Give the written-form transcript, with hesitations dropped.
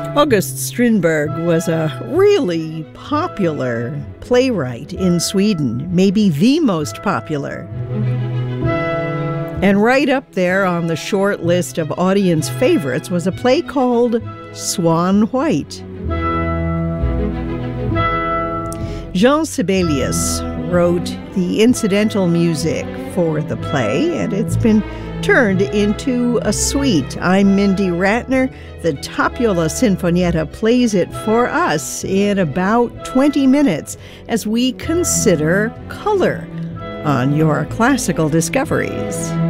August Strindberg was a really popular playwright in Sweden, maybe the most popular. And right up there on the short list of audience favorites was a play called Swan White. Jean Sibelius wrote the incidental music for the play, and it's been turned into a suite. I'm Mindy Ratner. The Tapiola Sinfonietta plays it for us in about 20 minutes as we consider color on your classical discoveries.